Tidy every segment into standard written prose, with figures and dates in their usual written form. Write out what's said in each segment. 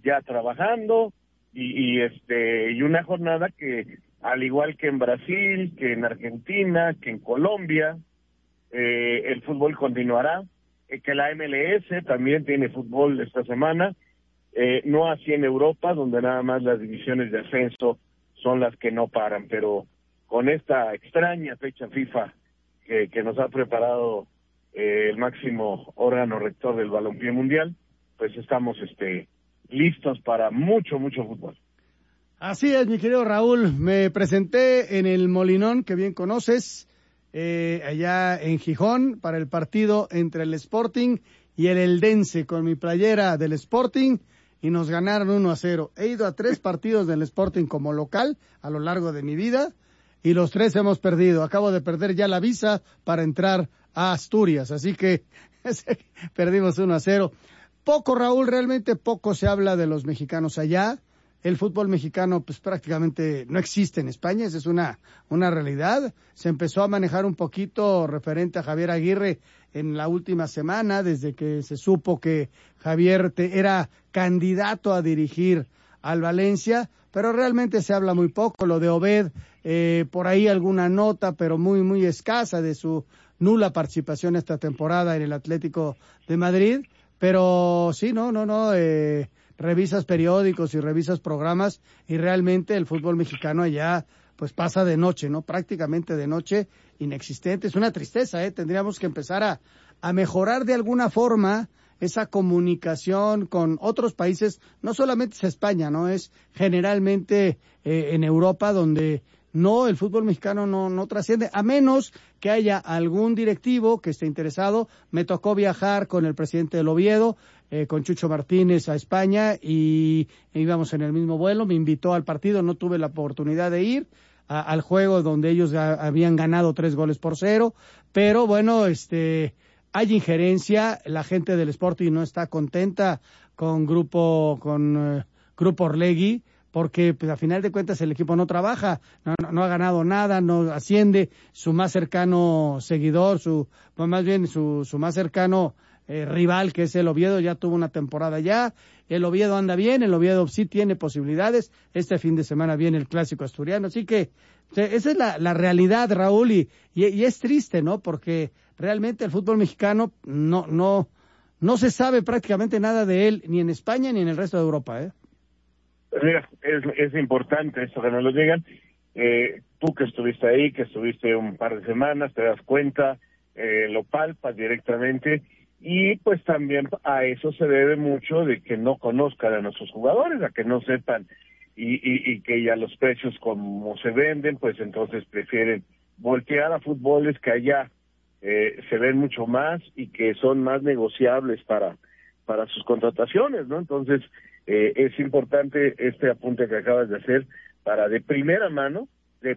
ya trabajando y una jornada que, al igual que en Brasil, que en Argentina, que en Colombia, el fútbol continuará, que la MLS también tiene fútbol esta semana, no así en Europa, donde nada más las divisiones de ascenso son las que no paran, pero con esta extraña fecha FIFA que nos ha preparado el máximo órgano rector del balompié mundial, pues estamos listos para mucho fútbol. Así es, mi querido Raúl, me presenté en el Molinón, que bien conoces, allá en Gijón, para el partido entre el Sporting y el Eldense, con mi playera del Sporting, y nos ganaron 1-0. He ido a 3 partidos del Sporting como local a lo largo de mi vida, y los 3 hemos perdido. Acabo de perder ya la visa para entrar a Asturias, así que perdimos 1-0. Poco, Raúl, realmente poco se habla de los mexicanos allá. El fútbol mexicano pues prácticamente no existe en España, esa es una realidad. Se empezó a manejar un poquito referente a Javier Aguirre en la última semana, desde que se supo que Javier era candidato a dirigir al Valencia, pero realmente se habla muy poco. Lo de Obed, por ahí alguna nota, pero muy escasa, de su nula participación esta temporada en el Atlético de Madrid. Pero sí, revisas periódicos y revisas programas y realmente el fútbol mexicano allá pues pasa de noche, ¿no? Prácticamente de noche, inexistente. Es una tristeza, tendríamos que empezar a mejorar de alguna forma esa comunicación con otros países. No solamente es España, ¿no? Es generalmente en Europa, donde el fútbol mexicano no trasciende, a menos que haya algún directivo que esté interesado. Me tocó viajar con el presidente del Oviedo, con Chucho Martínez, a España, y íbamos en el mismo vuelo. Me invitó al partido, no tuve la oportunidad de ir al juego donde ellos habían ganado 3-0, pero bueno, hay injerencia. La gente del Sporting no está contenta con Grupo Orlegui, porque pues a final de cuentas el equipo no trabaja, no ha ganado nada, no asciende. Su más cercano seguidor, su más cercano rival, que es el Oviedo, ya tuvo una temporada ya. El Oviedo anda bien, el Oviedo sí tiene posibilidades. Este fin de semana viene el clásico asturiano, así que esa es la realidad, Raúl, y es triste, ¿no? Porque realmente el fútbol mexicano no se sabe prácticamente nada de él, ni en España ni en el resto de Europa, Mira, es importante esto que nos lo digan. Tú que estuviste ahí, que estuviste un par de semanas, te das cuenta, lo palpas directamente, y pues también a eso se debe mucho de que no conozcan a nuestros jugadores, a que no sepan, y que ya los precios como se venden, pues entonces prefieren voltear a fútboles que allá se ven mucho más y que son más negociables para sus contrataciones, ¿no? Entonces, es importante este apunte que acabas de hacer para de primera mano,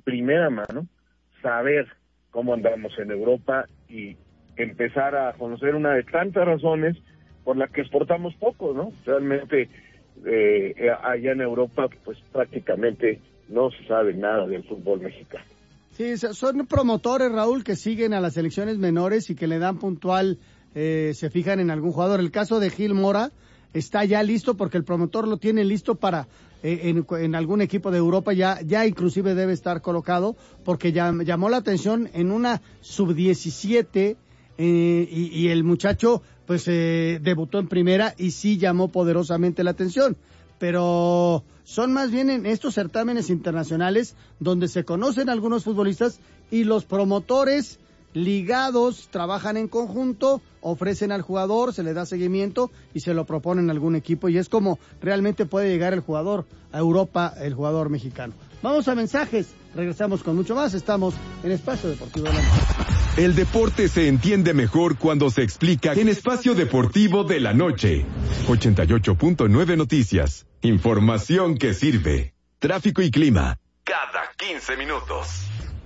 saber cómo andamos en Europa y empezar a conocer una de tantas razones por las que exportamos poco, ¿no? Realmente, allá en Europa, pues prácticamente no se sabe nada del fútbol mexicano. Sí, son promotores, Raúl, que siguen a las selecciones menores y que le dan puntual, se fijan en algún jugador. El caso de Gil Mora está ya listo porque el promotor lo tiene listo para en algún equipo de Europa, ya inclusive debe estar colocado, porque llamó la atención en una sub-17 y el muchacho pues debutó en primera y sí llamó poderosamente la atención. Pero son más bien en estos certámenes internacionales donde se conocen algunos futbolistas y los promotores ligados trabajan en conjunto, ofrecen al jugador, se le da seguimiento y se lo proponen a algún equipo, y es como realmente puede llegar el jugador a Europa, el jugador mexicano. Vamos a mensajes, regresamos con mucho más. Estamos en Espacio Deportivo de la Noche. El deporte se entiende mejor cuando se explica en Espacio Deportivo de la Noche. 88.9 Noticias. Información que sirve. Tráfico y clima. Cada 15 minutos.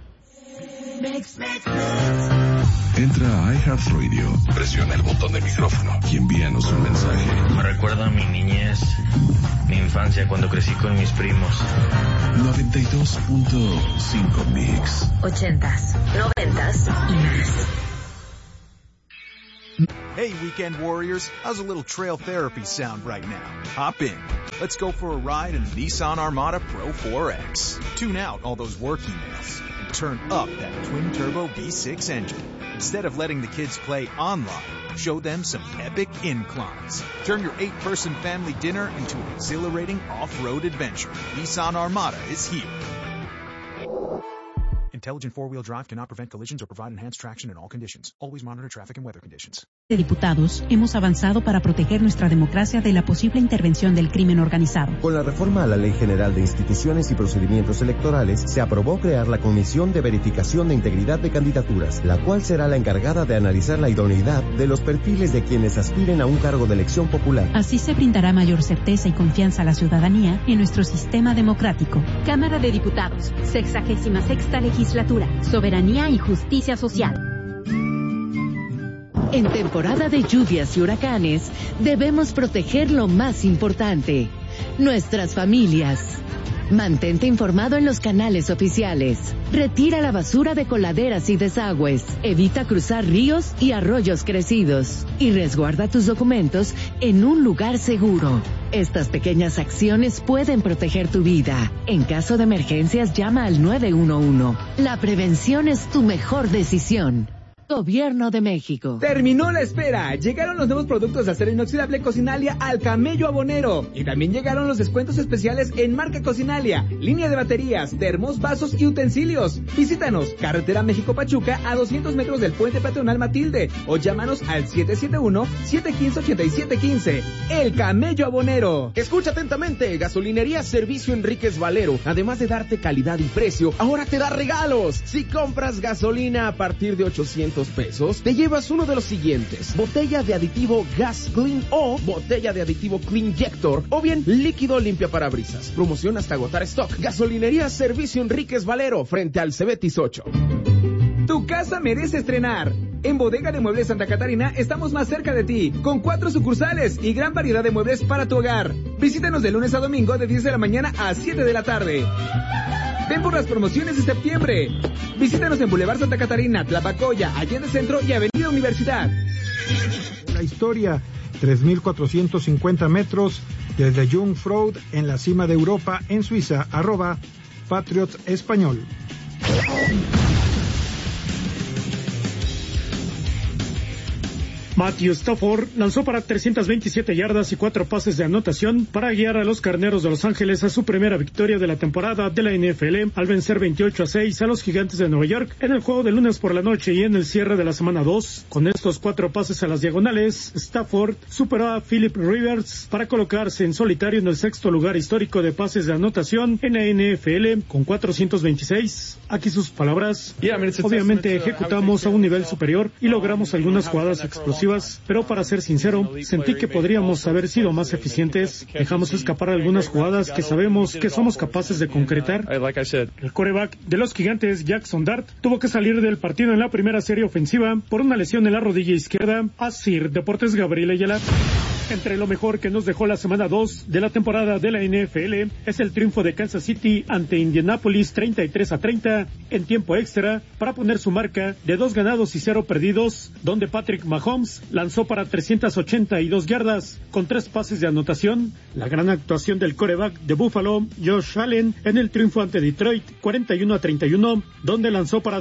Entra a iHeartRadio, presiona el botón de micrófono y envíanos un mensaje. Me recuerda a mi niñez, mi infancia cuando crecí con mis primos. 92.5 Mix. 80s, 90s y más. Hey, weekend warriors, how's a little trail therapy sound right now? Hop in. Let's go for a ride in the Nissan Armada Pro 4X. Tune out all those work emails and turn up that twin-turbo V6 engine. Instead of letting the kids play online, show them some epic inclines. Turn your 8-person family dinner into an exhilarating off-road adventure. Nissan Armada is here. Intelligent four-wheel drive cannot prevent collisions or provide enhanced traction in all conditions. Always monitor traffic and weather conditions. De diputados, hemos avanzado para proteger nuestra democracia de la posible intervención del crimen organizado. Con la reforma a la Ley General de Instituciones y Procedimientos Electorales, se aprobó crear la Comisión de Verificación de Integridad de Candidaturas, la cual será la encargada de analizar la idoneidad de los perfiles de quienes aspiren a un cargo de elección popular. Así se brindará mayor certeza y confianza a la ciudadanía en nuestro sistema democrático. Cámara de Diputados, 66ª Legislatura, Soberanía y Justicia Social. En temporada de lluvias y huracanes, debemos proteger lo más importante, nuestras familias. Mantente informado en los canales oficiales. Retira la basura de coladeras y desagües. Evita cruzar ríos y arroyos crecidos. Y resguarda tus documentos en un lugar seguro. Estas pequeñas acciones pueden proteger tu vida. En caso de emergencias, llama al 911. La prevención es tu mejor decisión. Gobierno de México. Terminó la espera. Llegaron los nuevos productos de acero inoxidable Cocinalia al Camello Abonero. Y también llegaron los descuentos especiales en marca Cocinalia, línea de baterías, termos, vasos y utensilios. Visítanos, carretera México-Pachuca a 200 metros del puente peatonal Matilde. O llámanos al 771-715-8715. El Camello Abonero. Escucha atentamente. Gasolinería Servicio Enríquez Valero. Además de darte calidad y precio, ahora te da regalos. Si compras gasolina a partir de 800 pesos, te llevas uno de los siguientes: botella de aditivo Gas Clean o botella de aditivo Cleanjector, o bien líquido limpia parabrisas. Promoción hasta agotar stock. Gasolinería Servicio Enríquez Valero, frente al Cebetis 8. Tu casa merece estrenar. En Bodega de Muebles Santa Catarina estamos más cerca de ti, con 4 sucursales y gran variedad de muebles para tu hogar. Visítanos de lunes a domingo de 10 de la mañana a 7 de la tarde. Ven por las promociones de septiembre. Visítanos en Boulevard Santa Catarina, Tlapacoya, Allende Centro y Avenida Universidad. La historia, 3.450 metros desde Jungfrau en la cima de Europa en Suiza, @Patriots Español. Matthew Stafford lanzó para 327 yardas y 4 pases de anotación para guiar a los Carneros de Los Ángeles a su primera victoria de la temporada de la NFL al vencer 28-6 a los Gigantes de Nueva York en el juego de lunes por la noche y en el cierre de la semana 2. Con estos 4 pases a las diagonales, Stafford superó a Philip Rivers para colocarse en solitario en el 6º lugar histórico de pases de anotación en la NFL con 426. Aquí sus palabras: obviamente ejecutamos a un nivel superior y logramos algunas jugadas explosivas, pero para ser sincero, sentí que podríamos haber sido más eficientes. Dejamos escapar algunas jugadas que sabemos que somos capaces de concretar. El quarterback de los Gigantes, Jackson Dart, tuvo que salir del partido en la primera serie ofensiva por una lesión en la rodilla izquierda. Asir Deportes, Gabriel Ayala. Entre lo mejor que nos dejó la semana 2 de la temporada de la NFL es el triunfo de Kansas City ante Indianapolis 33-30 en tiempo extra para poner su marca de 2 ganados y 0 perdidos, donde Patrick Mahomes lanzó para 382 yardas con 3 pases de anotación. La gran actuación del quarterback de Buffalo, Josh Allen, en el triunfo ante Detroit 41-31, donde lanzó para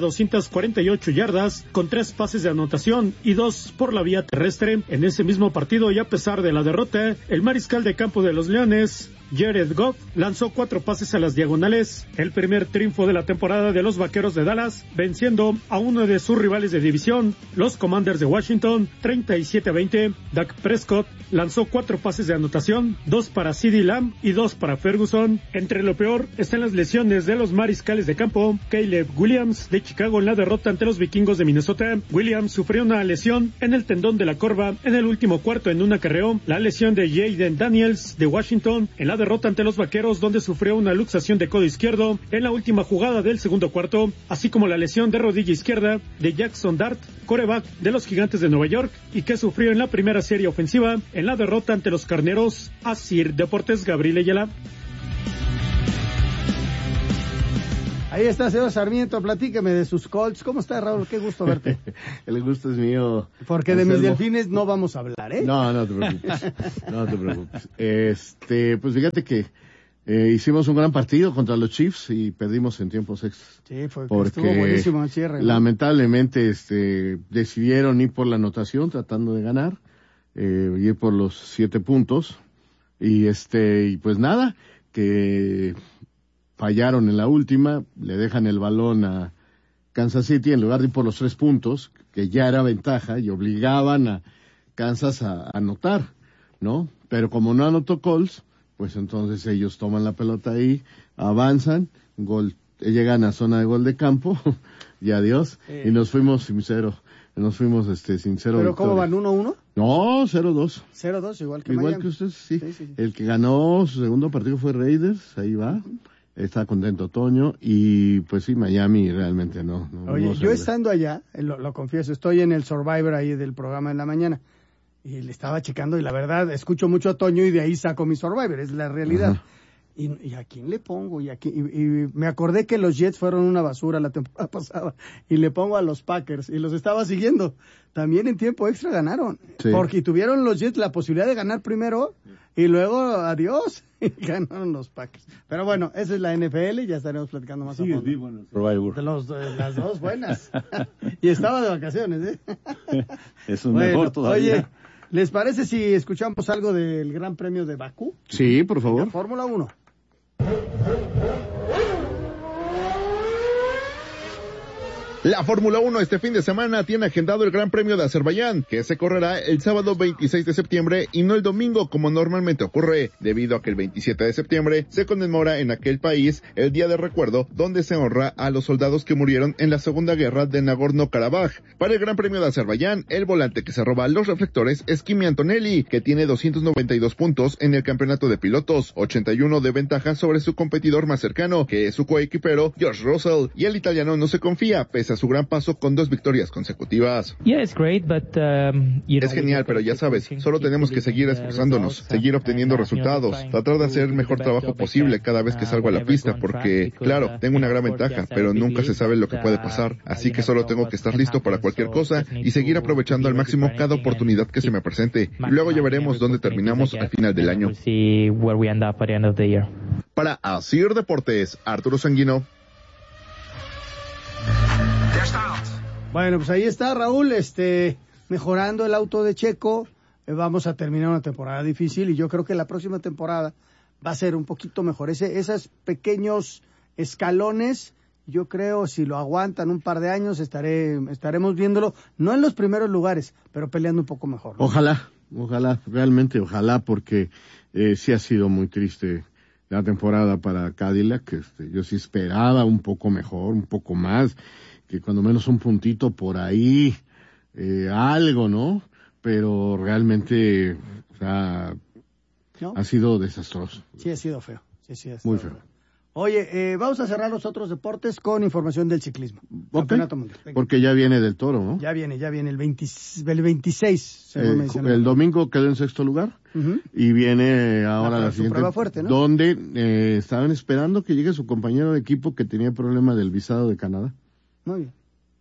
248 yardas con 3 pases de anotación y 2 por la vía terrestre. En ese mismo partido, y a pesar de la derrota, el mariscal de campo de los Leones, Jared Goff, lanzó 4 pases a las diagonales. El primer triunfo de la temporada de los Vaqueros de Dallas, venciendo a uno de sus rivales de división, los Commanders de Washington, 37-20. Dak Prescott lanzó 4 pases de anotación, 2 para CeeDee Lamb y 2 para Ferguson. Entre lo peor están las lesiones de los mariscales de campo. Caleb Williams de Chicago en la derrota ante los Vikingos de Minnesota. Williams sufrió una lesión en el tendón de la corva en el último cuarto en un acarreo. La lesión de Jaden Daniels de Washington en la derrota ante los Vaqueros, donde sufrió una luxación de codo izquierdo en la última jugada del segundo cuarto, así como la lesión de rodilla izquierda de Jackson Dart, quarterback de los Gigantes de Nueva York, y que sufrió en la primera serie ofensiva en la derrota ante los Carneros. Asir Deportes, Gabriel Ayala. Ahí está, señor Sarmiento, platíqueme de sus Colts. ¿Cómo está, Raúl? Qué gusto verte. El gusto es mío. Porque de mis delfines no vamos a hablar, ¿eh? No te preocupes. No te preocupes. Pues fíjate que hicimos un gran partido contra los Chiefs y perdimos en tiempos extras. Sí, porque estuvo buenísimo el cierre, ¿no? Lamentablemente, decidieron ir por la anotación, tratando de ganar, ir por los 7 puntos. Y pues nada, que fallaron en la última, le dejan el balón a Kansas City en lugar de ir por los 3 puntos, que ya era ventaja, y obligaban a Kansas a anotar, ¿no? Pero como no anotó Colts, pues entonces ellos toman la pelota ahí, avanzan, gol, llegan a zona de gol de campo, y adiós, y nos fuimos sin cero ¿Pero victoria. cómo van, 1-1? No, 0-2. 0-2, igual que Igual Miami. que ustedes, sí. El que ganó su segundo partido fue Raiders, ahí va. Está contento Toño, y pues sí, Miami realmente no. Oye, yo estando allá, lo confieso, estoy en el Survivor ahí del programa en la mañana, y le estaba checando, y la verdad, escucho mucho a Toño, y de ahí saco mi Survivor, es la realidad. Ajá. ¿Y a quién le pongo? Y me acordé que los Jets fueron una basura la temporada pasada, y le pongo a los Packers, y los estaba siguiendo. También en tiempo extra ganaron, porque tuvieron los Jets la posibilidad de ganar primero, y luego, adiós, y ganaron los Packers. Pero bueno, esa es la NFL, y ya estaremos platicando más a fondo. Vivo en el Survivor. De las dos buenas. Y estaba de vacaciones, ¿eh? Es un mejor todavía. Oye, ¿les parece si escuchamos algo del Gran Premio de Bakú? Sí, por favor. Fórmula 1. La Fórmula 1 este fin de semana tiene agendado el Gran Premio de Azerbaiyán, que se correrá el sábado 26 de septiembre y no el domingo como normalmente ocurre, debido a que el 27 de septiembre se conmemora en aquel país el Día de Recuerdo, donde se honra a los soldados que murieron en la Segunda Guerra de Nagorno-Karabaj. Para el Gran Premio de Azerbaiyán, el volante que se roba los reflectores es Kimi Antonelli, que tiene 292 puntos en el campeonato de pilotos, 81 de ventaja sobre su competidor más cercano, que es su coequipero George Russell, y el italiano no se confía, pese a su gran paso con 2 victorias consecutivas. Es genial, pero ya sabes, solo tenemos que seguir esforzándonos, seguir obteniendo resultados, tratar de hacer el mejor trabajo posible cada vez que salgo a la pista, porque, claro, tengo una gran ventaja, pero nunca se sabe lo que puede pasar, así que solo tengo que estar listo para cualquier cosa y seguir aprovechando al máximo cada oportunidad que se me presente, y luego ya veremos dónde terminamos al final del año. Para Asir Deportes, Arturo Sanguino. Bueno, pues ahí está, Raúl, mejorando el auto de Checo. Vamos a terminar una temporada difícil, y yo creo que la próxima temporada va a ser un poquito mejor. Esos pequeños escalones, yo creo, si lo aguantan un par de años, estaremos viéndolo, no en los primeros lugares, pero peleando un poco mejor, ¿no? Ojalá, realmente ojalá, porque sí ha sido muy triste la temporada para Cadillac. Yo sí esperaba un poco mejor, un poco más, que cuando menos un puntito por ahí, algo, ¿no? Pero realmente, o sea, ¿no? Ha sido desastroso. Sí, ha sido feo. Muy feo. Oye, vamos a cerrar los otros deportes con información del ciclismo. Campeonato Mundial. Porque ya viene del Toro, ¿no? Ya viene el 26, según me dicen. El domingo quedó en 6º lugar, y viene ahora la siguiente, prueba fuerte, ¿no? Donde estaban esperando que llegue su compañero de equipo que tenía problema del visado de Canadá. Muy bien.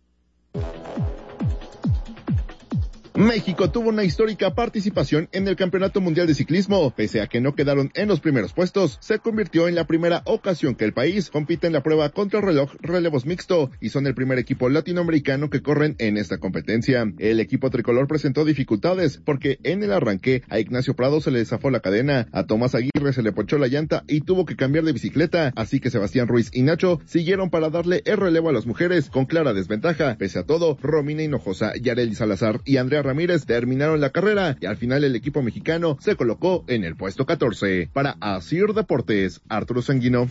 México tuvo una histórica participación en el Campeonato Mundial de Ciclismo. Pese a que no quedaron en los primeros puestos, se convirtió en la primera ocasión que el país compite en la prueba contra el reloj relevos mixto, y son el primer equipo latinoamericano que corren en esta competencia. El equipo tricolor presentó dificultades, porque en el arranque a Ignacio Prado se le zafó la cadena, a Tomás Aguirre se le ponchó la llanta y tuvo que cambiar de bicicleta, así que Sebastián Ruiz y Nacho siguieron para darle el relevo a las mujeres con clara desventaja. Pese a todo, Romina Hinojosa, Yareli Salazar y Andrea Ramírez terminaron la carrera, y al final el equipo mexicano se colocó en el puesto 14. Para Asir Deportes, Arturo Sanguino.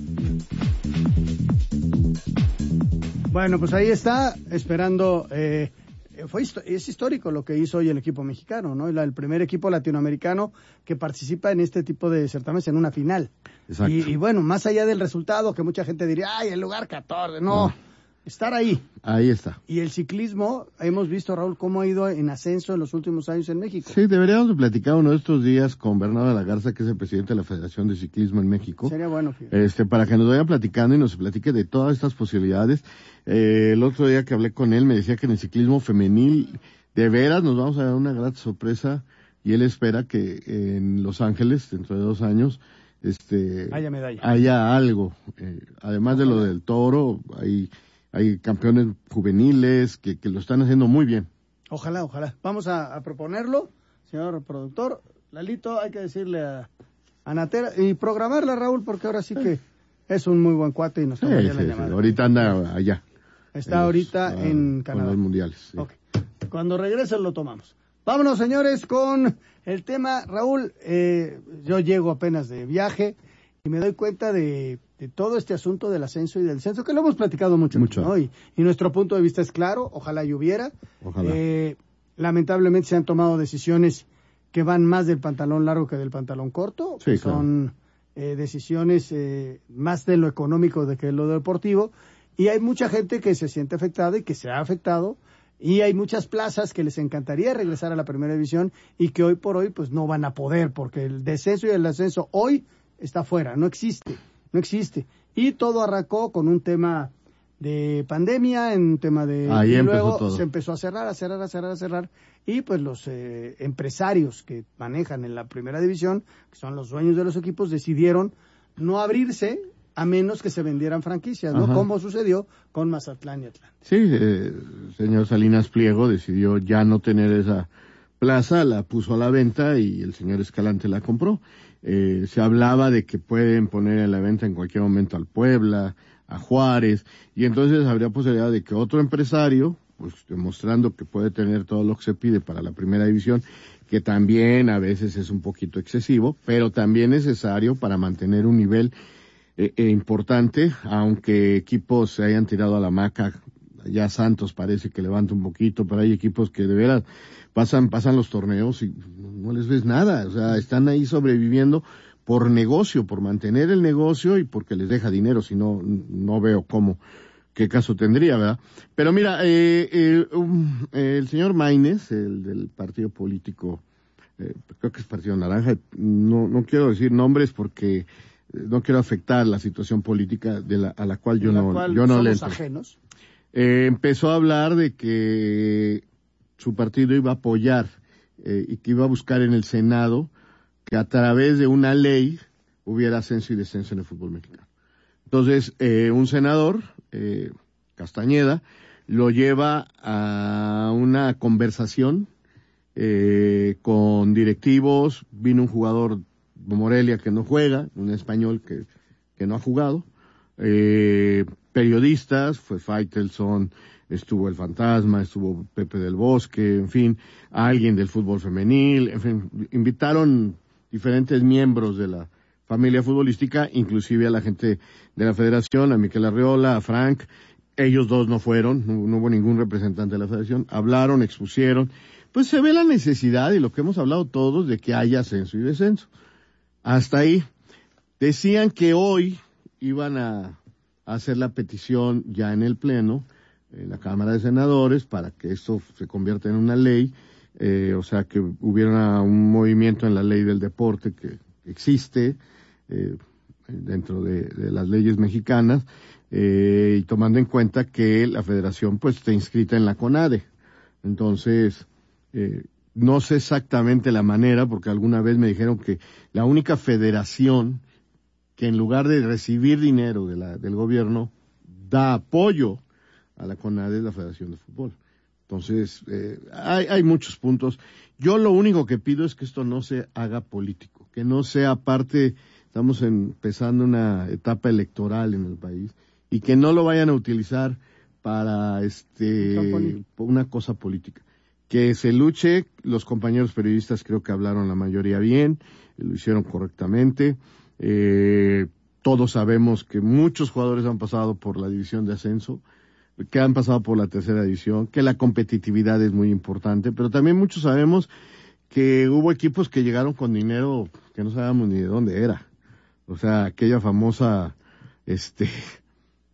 Bueno, pues ahí está, esperando, es histórico lo que hizo hoy el equipo mexicano, ¿no? El primer equipo latinoamericano que participa en este tipo de certámenes en una final. Exacto. Y bueno, más allá del resultado, que mucha gente diría, ay, el lugar 14, no. estar ahí. Ahí está. Y el ciclismo, hemos visto, Raúl, cómo ha ido en ascenso en los últimos años en México. Sí, deberíamos de platicar uno de estos días con Bernardo de la Garza, que es el presidente de la Federación de Ciclismo en México. Sería bueno, fíjate. Para que nos vayan platicando y nos platique de todas estas posibilidades. El otro día que hablé con él me decía que en el ciclismo femenil, de veras, nos vamos a dar una gran sorpresa, y él espera que en Los Ángeles, dentro de 2 años, haya medalla. Haya algo. Además de lo del toro, hay campeones juveniles que lo están haciendo muy bien. Ojalá. Vamos a proponerlo, señor productor. Lalito, hay que decirle a Natera y programarla, Raúl, porque ahora sí que es un muy buen cuate y nos tomaría la llamada. Sí. Ahorita anda allá. Está ahorita en Canadá. Con los mundiales. Sí. Okay. Cuando regrese lo tomamos. Vámonos, señores, con el tema. Raúl, yo llego apenas de viaje y me doy cuenta de todo este asunto del ascenso y del descenso, que lo hemos platicado mucho. ¿No? Y nuestro punto de vista es claro, ojalá lloviera. Ojalá. Lamentablemente se han tomado decisiones que van más del pantalón largo que del pantalón corto, sí, que son decisiones más de lo económico que de lo deportivo, y hay mucha gente que se siente afectada y que se ha afectado, y hay muchas plazas que les encantaría regresar a la primera división y que hoy por hoy pues no van a poder, porque el descenso y el ascenso hoy está fuera, no existe. Y todo arrancó con un tema de pandemia, en un tema de... Ahí y luego todo. Se empezó a cerrar, y pues los empresarios que manejan en la primera división, que son los dueños de los equipos, decidieron no abrirse a menos que se vendieran franquicias, ¿no? Ajá. Como sucedió con Mazatlán y Atlante. Sí, señor Salinas Pliego decidió ya no tener esa plaza, la puso a la venta y el señor Escalante la compró. Se hablaba de que pueden poner en la venta en cualquier momento al Puebla, a Juárez, y entonces habría posibilidad de que otro empresario, pues demostrando que puede tener todo lo que se pide para la primera división, que también a veces es un poquito excesivo, pero también necesario para mantener un nivel importante, aunque equipos se hayan tirado a la hamaca. Ya Santos parece que levanta un poquito, pero hay equipos que de veras pasan los torneos y no les ves nada, o sea, están ahí sobreviviendo por negocio, por mantener el negocio y porque les deja dinero, si no, no veo qué caso tendría, ¿verdad? Pero mira, el señor Maínez, el del partido político, creo que es Partido Naranja, no quiero decir nombres porque no quiero afectar la situación política a la cual yo no le entro. Ajenos. Empezó a hablar de que su partido iba a apoyar y que iba a buscar en el Senado que a través de una ley hubiera ascenso y descenso en el fútbol mexicano. Entonces, un senador, Castañeda, lo lleva a una conversación con directivos. Vino un jugador de Morelia que no juega, un español que no ha jugado, periodistas, fue Faitelson, estuvo el Fantasma, estuvo Pepe del Bosque, en fin, alguien del fútbol femenil, en fin, invitaron diferentes miembros de la familia futbolística, inclusive a la gente de la federación, a Miquel Arriola, a Frank. Ellos dos no fueron, no hubo ningún representante de la federación, hablaron, expusieron. Pues se ve la necesidad, y lo que hemos hablado todos, de que haya ascenso y descenso. Hasta ahí. Decían que hoy iban a hacer la petición ya en el Pleno, en la Cámara de Senadores, para que esto se convierta en una ley, o sea, que hubiera un movimiento en la ley del deporte que existe dentro de las leyes mexicanas, y tomando en cuenta que la federación pues está inscrita en la CONADE. Entonces, no sé exactamente la manera, porque alguna vez me dijeron que la única federación que en lugar de recibir dinero del gobierno da apoyo a la CONADE es la Federación de Fútbol. Entonces, hay muchos puntos. Yo lo único que pido es que esto no se haga político, que no sea parte, estamos empezando una etapa electoral en el país, y que no lo vayan a utilizar para una cosa política. Que se luche, los compañeros periodistas creo que hablaron la mayoría bien, lo hicieron correctamente. Todos sabemos que muchos jugadores han pasado por la división de ascenso, que han pasado por la tercera división, que la competitividad es muy importante, pero también muchos sabemos que hubo equipos que llegaron con dinero que no sabíamos ni de dónde era. O sea, aquella famosa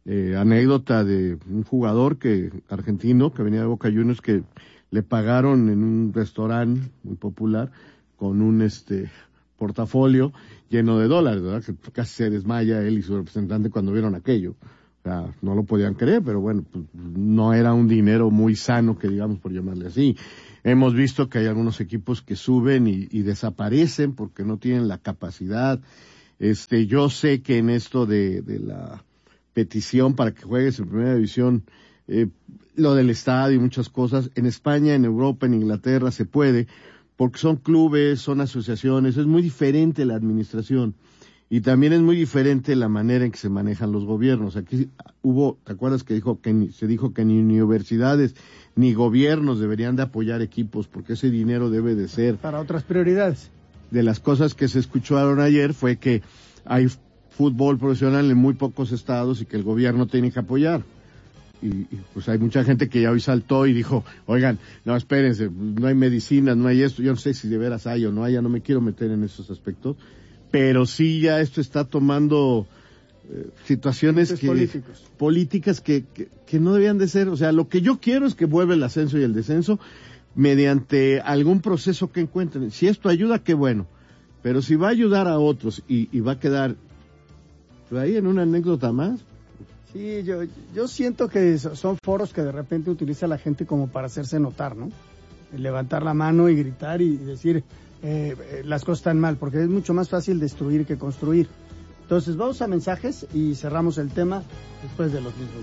anécdota de un jugador argentino que venía de Boca Juniors que le pagaron en un restaurante muy popular con un portafolio lleno de dólares, ¿verdad? Que casi se desmaya él y su representante cuando vieron aquello. O sea, no lo podían creer, pero bueno, pues, no era un dinero muy sano, que digamos, por llamarle así. Hemos visto que hay algunos equipos que suben y desaparecen porque no tienen la capacidad. Yo sé que en esto de la petición para que juegues en primera división, lo del estadio y muchas cosas, en España, en Europa, en Inglaterra se puede, porque son clubes, son asociaciones, es muy diferente la administración. Y también es muy diferente la manera en que se manejan los gobiernos. Aquí ¿te acuerdas que se dijo que ni universidades ni gobiernos deberían de apoyar equipos porque ese dinero debe de ser para otras prioridades? De las cosas que se escucharon ayer fue que hay fútbol profesional en muy pocos estados y que el gobierno tiene que apoyar. Y pues hay mucha gente que ya hoy saltó y dijo, oigan, no, espérense, no hay medicinas, no hay esto, yo no sé si de veras hay o no hay, ya no me quiero meter en esos aspectos. Pero sí ya esto está tomando situaciones políticas que no debían de ser. O sea, lo que yo quiero es que vuelva el ascenso y el descenso mediante algún proceso que encuentren. Si esto ayuda, qué bueno. Pero si va a ayudar a otros y va a quedar pues, ahí en una anécdota más. Sí, yo siento que son foros que de repente utiliza la gente como para hacerse notar, ¿no? Levantar la mano y gritar y decir... las cosas están mal, porque es mucho más fácil destruir que construir. Entonces vamos a mensajes y cerramos el tema después de los mismos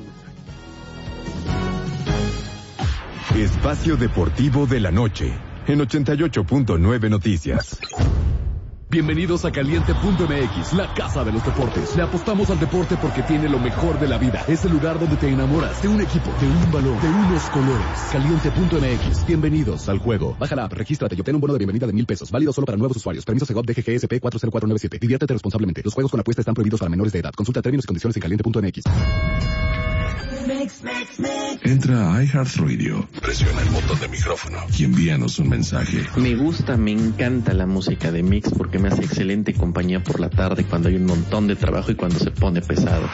mensajes. Espacio Deportivo de la Noche en 88.9 Noticias. Bienvenidos a Caliente.mx, la casa de los deportes. Le apostamos al deporte porque tiene lo mejor de la vida. Es el lugar donde te enamoras de un equipo, de un valor, de unos colores. Caliente.mx, bienvenidos al juego. Baja la app, regístrate y obtén un bono de bienvenida de $1,000. Válido solo para nuevos usuarios. Permiso Segov DGGSP 40497. Diviértete responsablemente. Los juegos con apuesta están prohibidos para menores de edad. Consulta términos y condiciones en Caliente.mx. Entra a iHeartRadio, presiona el botón de micrófono y envíanos un mensaje. Me encanta la música de Mix porque me hace excelente compañía por la tarde cuando hay un montón de trabajo y cuando se pone pesado.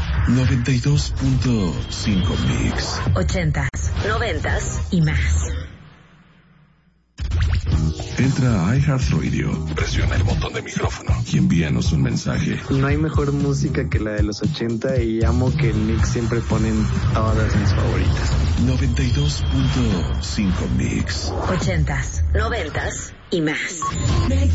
92.5 Mix. 80s, 90s y más. Entra a iHeartRadio, presiona el botón de micrófono y envíanos un mensaje. No hay mejor música que la de los 80 y amo que en Mix siempre ponen todas mis favoritas. 92.5 Mix. 80s, 90s y más.